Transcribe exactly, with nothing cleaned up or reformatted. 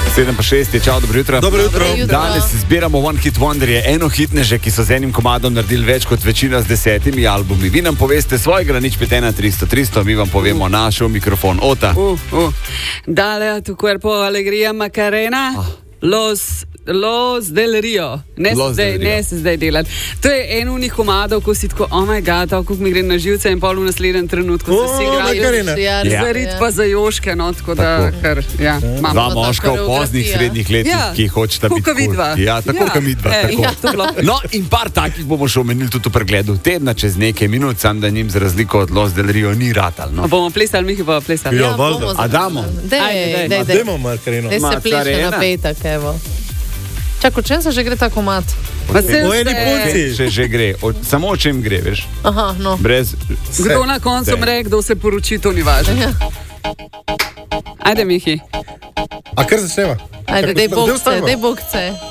sedem pa šest je, čau, dobro jutro. Dobro jutro. Danes zbiramo One Hit Wonderje, eno hitneže, ki so z enim komadom naredili več kot večina z desetimi albumi. Vi nam poveste svojega, nič pet ena tristo tristo, mi vam povemo uh. našo mikrofon. Ota. Uh, uh. Dale tu cuerpo alegría Macarena. Ah. Los... Los del Rio. Ne se zdaj, ne se zdaj delati. To je en unih komadov, ko si tako, oh my god, tako mi gre na živce in pol v naslednjem trenutku se si igrajo. Zarit pa za Joške, no, tako da, ker, ja. Dva moška v poznih srednjih letih, ja, ki hočeta biti cool. Vidva. Ja, tako ja. Kamidva. E, ja, no, in par takih bomo še omenili tudi v pregledu tedna čez nekaj minut, sam da njim za razliko od Los del Rio ni ratal, no. A bomo plesali, Mihi bomo plesali. Ja, valda. A damo? Dej, dej, dej. Dejmo, Markarino. Dej se pleše na petek, evo. Čak, o čem se že gre ta komad? O eni punci. Še že gre. O, samo o čem gre, veš? Aha, no. Brez... Kdo na koncu mre, kdo se poroči, to ni važno. Ja. Ajde, Mihi. A kar začneva? Ajde, dej bokce, dej bokce.